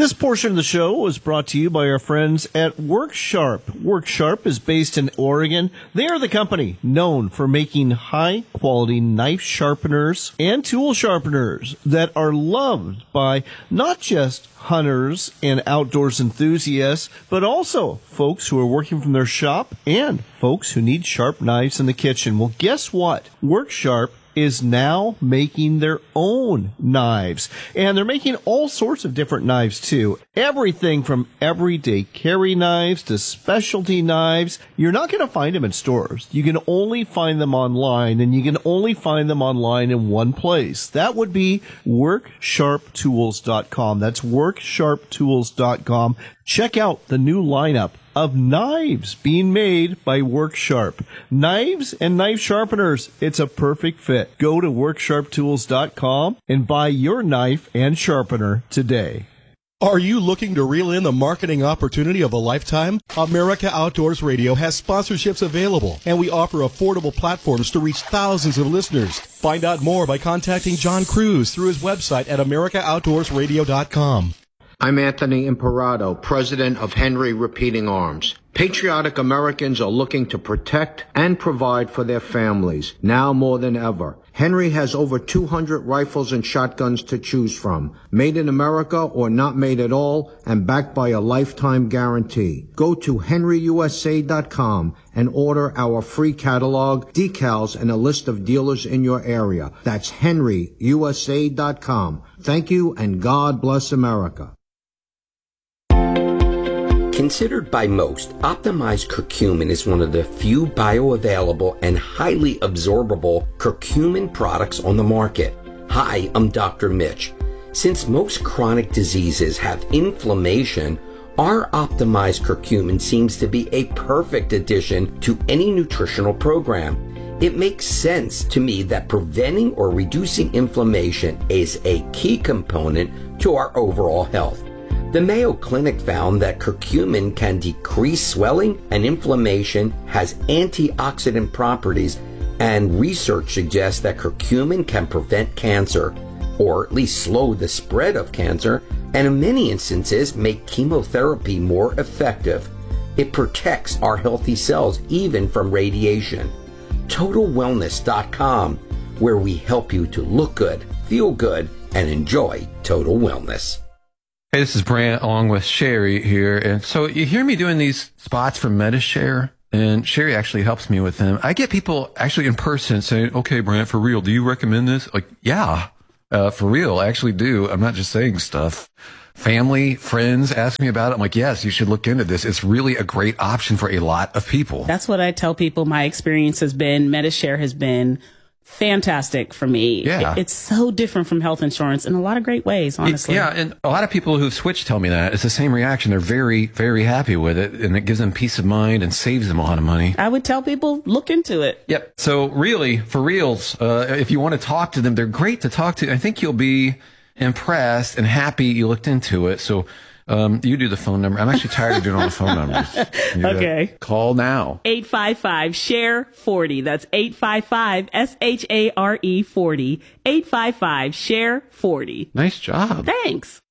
This portion of the show was brought to you by our friends at WorkSharp. WorkSharp is based in Oregon. They are the company known for making high-quality knife sharpeners and tool sharpeners that are loved by not just hunters and outdoors enthusiasts, but also folks who are working from their shop and folks who need sharp knives in the kitchen. Well, guess what? WorkSharp is now making their own knives. And they're making all sorts of different knives, too. Everything from everyday carry knives to specialty knives. You're not going to find them in stores. You can only find them online, and you can only find them online in one place. That would be WorkSharpTools.com. That's WorkSharpTools.com. Check out the new lineup of knives being made by WorkSharp. Knives and knife sharpeners. It's a perfect fit. Go to WorkSharpTools.com and buy your knife and sharpener today. Are you looking to reel in the marketing opportunity of a lifetime? America Outdoors Radio has sponsorships available, and we offer affordable platforms to reach thousands of listeners. Find out more by contacting John Cruz through his website at AmericaOutdoorsRadio.com. I'm Anthony Imperato, president of Henry Repeating Arms. Patriotic Americans are looking to protect and provide for their families, now more than ever. Henry has over 200 rifles and shotguns to choose from, made in America or not made at all, and backed by a lifetime guarantee. Go to henryusa.com and order our free catalog, decals, and a list of dealers in your area. That's henryusa.com. Thank you, and God bless America. Considered by most, optimized curcumin is one of the few bioavailable and highly absorbable curcumin products on the market. Hi, I'm Dr. Mitch. Since most chronic diseases have inflammation, our optimized curcumin seems to be a perfect addition to any nutritional program. It makes sense to me that preventing or reducing inflammation is a key component to our overall health. The Mayo Clinic found that curcumin can decrease swelling and inflammation, has antioxidant properties, and research suggests that curcumin can prevent cancer, or at least slow the spread of cancer, and in many instances make chemotherapy more effective. It protects our healthy cells even from radiation. TotalWellness.com, where we help you to look good, feel good, and enjoy total wellness. Hey, this is Brant along with Sherry here. And so you hear me doing these spots for MediShare, and Sherry actually helps me with them. I get people actually in person saying, okay, Brant, for real, do you recommend this? Like, yeah, for real, I actually do. I'm not just saying stuff. Family, friends ask me about it. I'm like, yes, you should look into this. It's really a great option for a lot of people. That's what I tell people. My experience has been, MediShare has been fantastic for me. Yeah. It's so different from health insurance in a lot of great ways, honestly. Yeah, and a lot of people who've switched tell me that. It's the same reaction. They're very, very happy with it, and it gives them peace of mind and saves them a lot of money. I would tell people, look into it. Yep. So really, for reals, if you want to talk to them, they're great to talk to. I think you'll be impressed and happy you looked into it. So you do the phone number. I'm actually tired of doing all the phone numbers. Okay. Call now. 855-SHARE-40. That's 855-SHARE-40. 855-SHARE-40. Nice job. Thanks.